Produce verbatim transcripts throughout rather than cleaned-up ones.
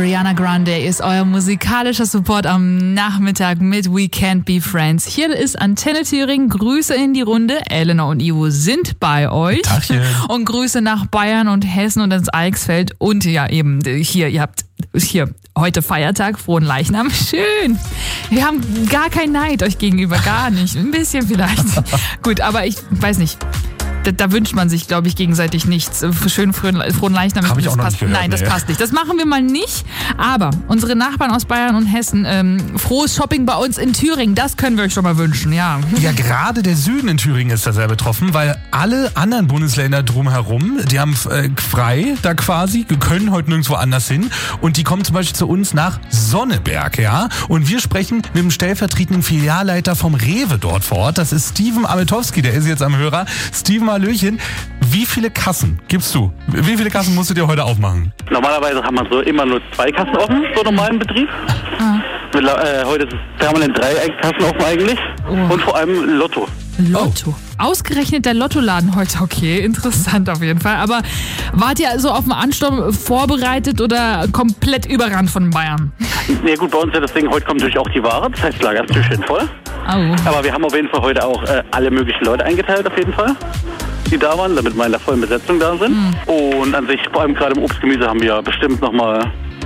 Ariana Grande ist euer musikalischer Support am Nachmittag mit We Can't Be Friends. Hier ist Antenne Thüringen. Grüße in die Runde. Elena und Ivo sind bei euch. Tachchen. Und Grüße nach Bayern und Hessen und ins Eichsfeld. Und ja, eben hier, ihr habt hier heute Feiertag, frohen Leichnam. Schön. Wir haben gar keinen Neid euch gegenüber, gar nicht. Ein bisschen vielleicht. Gut, aber ich weiß nicht. Da, da wünscht man sich, glaube ich, gegenseitig nichts. Schön frohen, frohen Leichnam. Hab ich das auch noch passt. nicht gehört, Nein, das nee. passt nicht. Das machen wir mal nicht. Aber unsere Nachbarn aus Bayern und Hessen, ähm, frohes Shopping bei uns in Thüringen, das können wir euch schon mal wünschen, ja. Ja, gerade der Süden in Thüringen ist da sehr betroffen, weil alle anderen Bundesländer drumherum, die haben äh, frei da quasi, können heute nirgendwo anders hin und die kommen zum Beispiel zu uns nach Sonneberg, ja. Und wir sprechen mit dem stellvertretenden Filialleiter vom Rewe dort vor Ort. Das ist Steven Ametowski, der ist jetzt am Hörer. Steven, hallöchen. Wie viele Kassen gibst du? Wie viele Kassen musst du dir heute aufmachen? Normalerweise haben wir so immer nur zwei Kassen offen, so normalen Betrieb. Ah. Mit, äh, heute ist es permanent drei Kassen offen eigentlich. Oh. Und vor allem Lotto. Lotto. Ausgerechnet der Lottoladen heute, okay, interessant auf jeden Fall. Aber wart ihr also auf den Ansturm vorbereitet oder komplett überrannt von Bayern? Ja gut, bei uns ist ja das Ding, heute kommt natürlich auch die Ware, das heißt, das Lager ist natürlich schön voll. Oh. Aber wir haben auf jeden Fall heute auch äh, alle möglichen Leute eingeteilt, auf jeden Fall, die da waren, damit wir in der vollen Besetzung da sind. Mhm. Und an sich, vor allem gerade im Obstgemüse, haben wir bestimmt nochmal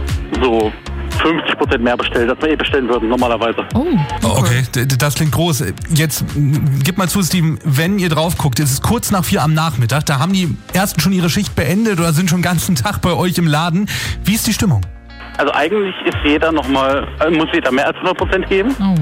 so fünfzig Prozent mehr bestellt, als wir eh bestellen würden, normalerweise. Oh, okay, d- das klingt groß. Jetzt m, gib mal zu, Steven, wenn ihr drauf guckt, es ist kurz nach vier am Nachmittag, da haben die Ersten schon ihre Schicht beendet oder sind schon den ganzen Tag bei euch im Laden. Wie ist die Stimmung? Also eigentlich ist jeder nochmal, äh, muss jeder mehr als hundert Prozent geben. Oh.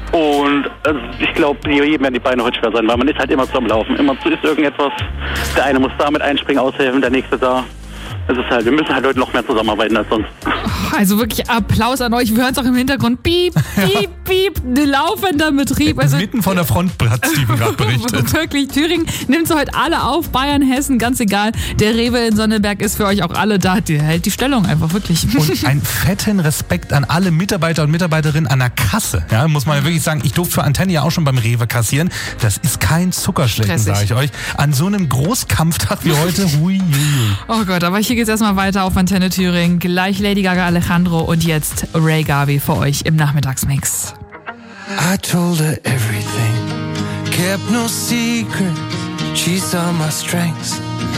Und also ich glaube, jedem werden die Beine heute schwer sein, weil man ist halt immer so am Laufen. Immer zu ist irgendetwas. Der eine muss damit einspringen, aushelfen, der nächste da. Es ist halt, wir müssen halt heute noch mehr zusammenarbeiten als sonst. Also wirklich Applaus an euch. Wir hören es auch im Hintergrund. Piep, piep, piep. Laufender Betrieb. Also Mitten von der Front hat Steven gerade berichtet. Wirklich, Thüringen nimmt sie heute alle auf. Bayern, Hessen, ganz egal. Der Rewe in Sonneberg ist für euch auch alle da. Der hält die Stellung einfach wirklich. Und einen fetten Respekt an alle Mitarbeiter und Mitarbeiterinnen an der Kasse. Ja, muss man ja wirklich sagen, ich durfte für Antenne ja auch schon beim Rewe kassieren. Das ist kein Zuckerschlecken, sage ich euch. An so einem Großkampftag wie heute, hui, hui. Oh Gott, aber hier geht's erstmal weiter auf Antenne Thüringen. Gleich Lady Gaga, Alejandro und jetzt Ray Garvey für euch im Nachmittagsmix. I told her everything, kept no secret. She saw my strengths